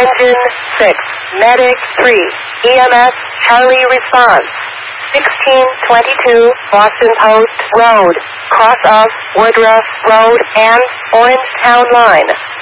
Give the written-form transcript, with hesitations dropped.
Engine 6, Medic 3, EMS, Charlie response. 1622 Boston Post Road, cross of Woodruff Road and Orange Town Line.